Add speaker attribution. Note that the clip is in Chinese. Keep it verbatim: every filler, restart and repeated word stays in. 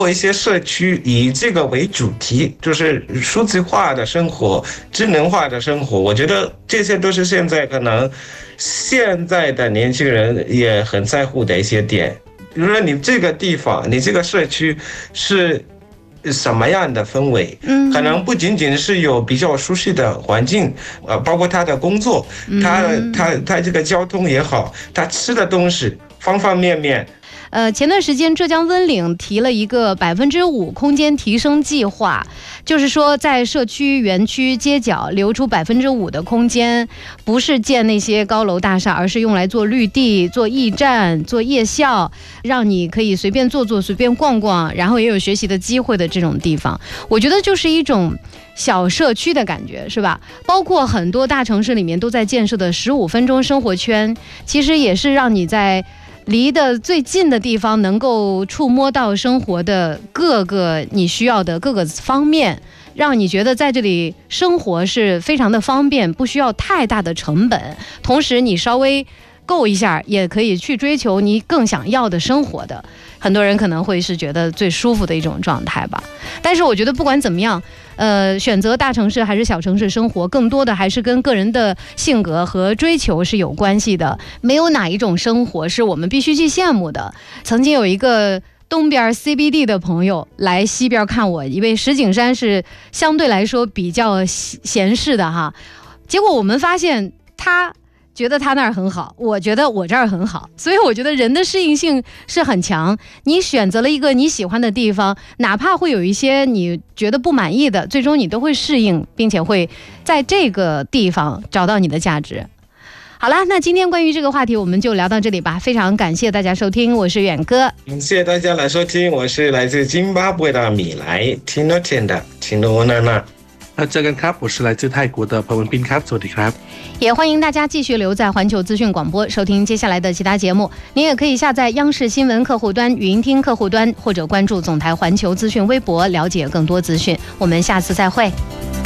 Speaker 1: 做一些社区以这个为主题，就是数字化的生活、智能化的生活。我觉得这些都是现在可能现在的年轻人也很在乎的一些点。比如说你这个地方，你这个社区是什么样的氛围？嗯，可能不仅仅是有比较舒适的环境，呃，包括他的工作，他他他这个交通也好，他吃的东西方方面面。
Speaker 2: 呃，前段时间浙江温岭提了一个百分之五空间提升计划，就是说在社区、园区、街角留出百分之五的空间，不是建那些高楼大厦，而是用来做绿地、做驿站、做夜校，让你可以随便坐坐、随便逛逛，然后也有学习的机会的这种地方。我觉得就是一种小社区的感觉，是吧？包括很多大城市里面都在建设的十五分钟生活圈，其实也是让你在离得最近的地方能够触摸到生活的各个你需要的各个方面，让你觉得在这里生活是非常的方便，不需要太大的成本，同时你稍微够一下也可以去追求你更想要的生活的。很多人可能会是觉得最舒服的一种状态吧。但是我觉得不管怎么样，呃，选择大城市还是小城市生活，更多的还是跟个人的性格和追求是有关系的。没有哪一种生活是我们必须去羡慕的。曾经有一个东边 C B D 的朋友来西边看我，因为石景山是相对来说比较闲适的哈。结果我们发现他觉得他那儿很好，我觉得我这儿很好，所以我觉得人的适应性是很强。你选择了一个你喜欢的地方，哪怕会有一些你觉得不满意的，最终你都会适应，并且会在这个地方找到你的价值。好了，那今天关于这个话题我们就聊到这里吧，非常感谢大家收听，我是远哥。
Speaker 1: 谢谢大家来收听，我是来自津巴布韦的米莱，听得见的，听得我那那。
Speaker 3: 那เจอกันครับ，我是来自泰国的彭文斌ครับ，สวัสดีครับ。
Speaker 2: 也欢迎大家继续留在环球资讯广播收听接下来的其他节目。您也可以下载央视新闻客户端、语音听客户端，或者关注总台环球资讯微博，了解更多资讯。我们下次再会。